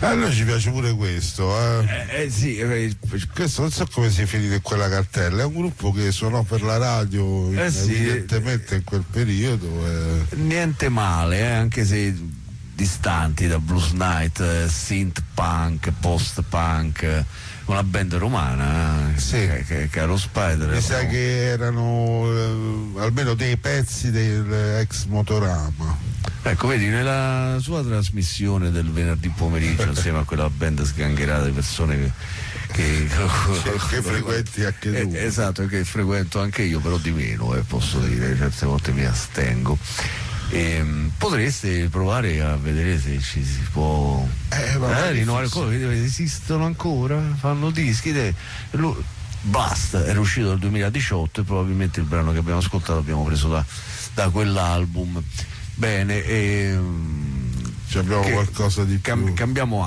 A noi ci piace pure questo, sì, questo non so come si è finito in quella cartella, è un gruppo che suonò per la radio evidentemente in quel periodo. Niente male, anche se distanti da Blues Night, synth punk, post punk, una band romana che è lo Spider. Mi sa che erano almeno dei pezzi del ex Motorama. Ecco, vedi, nella sua trasmissione del venerdì pomeriggio insieme a quella band sgangherata di persone che frequenti anche tu. Esatto, che frequento anche io, però di meno, posso dire, certe volte mi astengo. Potreste provare a vedere se ci si può rinnovare ancora, esistono ancora, fanno dischi. Blast era uscito nel 2018 e probabilmente il brano che abbiamo ascoltato abbiamo preso da quell'album. Bene, abbiamo qualcosa di più. Cambiamo